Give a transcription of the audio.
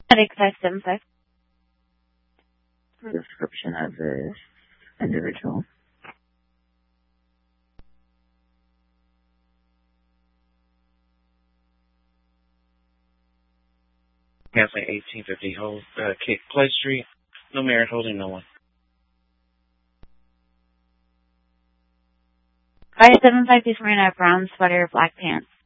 Medic 575. Description of this individual. Gasoline 1850 hold, Clay Street. No merit holding, no one. 575 East Marina, brown sweater, black pants.